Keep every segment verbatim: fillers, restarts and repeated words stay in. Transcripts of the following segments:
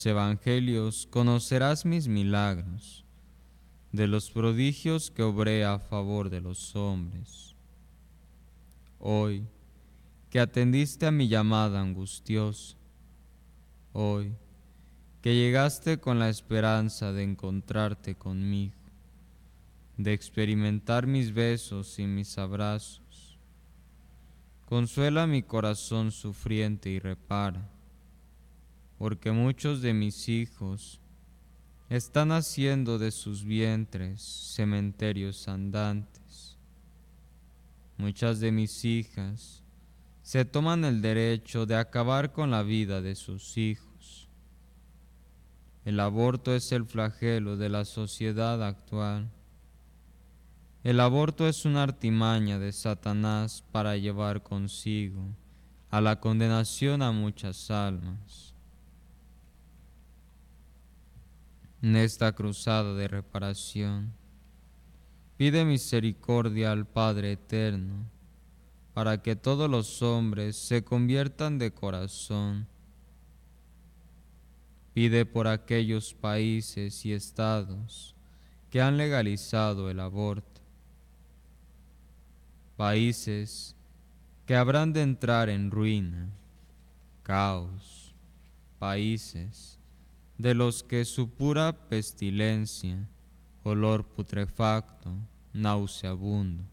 Evangelios conocerás mis milagros, de los prodigios que obré a favor de los hombres. Hoy, que atendiste a mi llamada angustiosa, hoy, que llegaste con la esperanza de encontrarte conmigo, de experimentar mis besos y mis abrazos, consuela mi corazón sufriente y repara, porque muchos de mis hijos están haciendo de sus vientres cementerios andantes. Muchas de mis hijas se toman el derecho de acabar con la vida de sus hijos. El aborto es el flagelo de la sociedad actual. El aborto es una artimaña de Satanás para llevar consigo a la condenación a muchas almas. En esta cruzada de reparación, pide misericordia al Padre Eterno, para que todos los hombres se conviertan de corazón. Pide por aquellos países y estados que han legalizado el aborto, países que habrán de entrar en ruina, caos, países de los que su pura pestilencia, olor putrefacto, nauseabundo.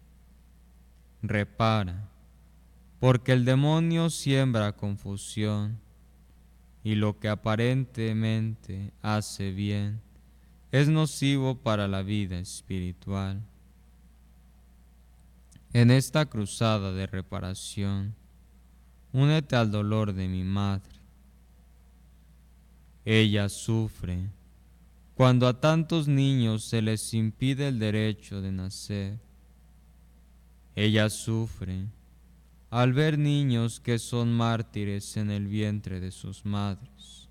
Repara, porque el demonio siembra confusión, y lo que aparentemente hace bien es nocivo para la vida espiritual. En esta cruzada de reparación, únete al dolor de mi madre. Ella sufre cuando a tantos niños se les impide el derecho de nacer. Ella sufre al ver niños que son mártires en el vientre de sus madres.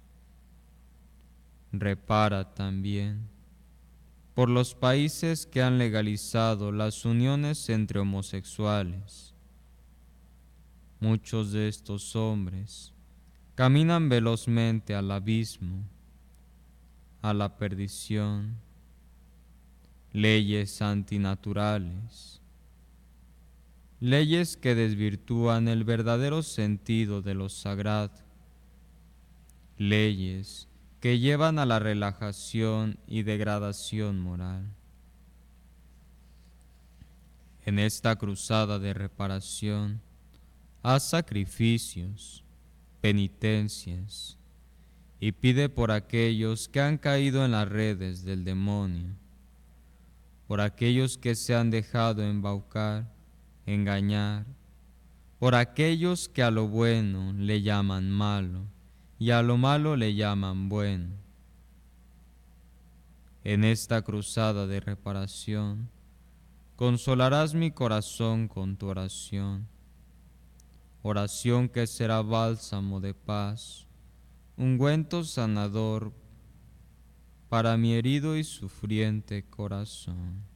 Repara también por los países que han legalizado las uniones entre homosexuales. Muchos de estos hombres caminan velozmente al abismo, a la perdición, leyes antinaturales, leyes que desvirtúan el verdadero sentido de lo sagrado, leyes que llevan a la relajación y degradación moral. En esta cruzada de reparación, haz sacrificios, penitencias, y pide por aquellos que han caído en las redes del demonio, por aquellos que se han dejado embaucar, engañar, por aquellos que a lo bueno le llaman malo y a lo malo le llaman bueno. En esta cruzada de reparación, consolarás mi corazón con tu oración, oración que será bálsamo de paz, ungüento sanador para mi herido y sufriente corazón.